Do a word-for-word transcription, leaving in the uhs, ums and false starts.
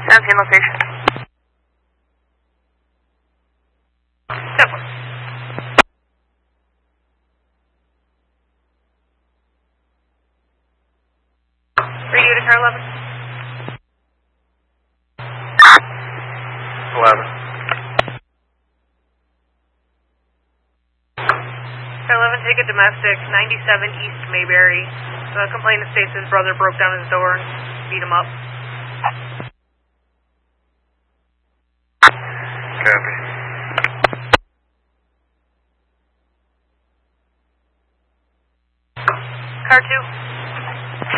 seventeen location. Seven. Radio to car eleven. eleven. Car eleven, take a domestic, ninety-seven East Mayberry. The complainant states his brother broke down his door and beat him up. Copy. Car two.